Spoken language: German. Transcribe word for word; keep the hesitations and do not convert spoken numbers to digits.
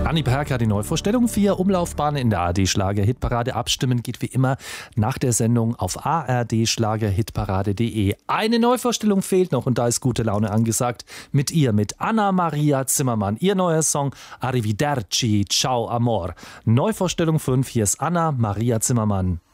Anni Perker, die Neuvorstellung. Vier Umlaufbahnen in der A R D-Schlager-Hitparade. Abstimmen geht wie immer nach der Sendung auf a r d schlager hitparade punkt d e. Eine Neuvorstellung fehlt noch und da ist gute Laune angesagt. Mit ihr, mit Anna-Maria Zimmermann. Ihr neuer Song Arrivederci, Ciao Amor. Neuvorstellung fünf, hier ist Anna-Maria Zimmermann.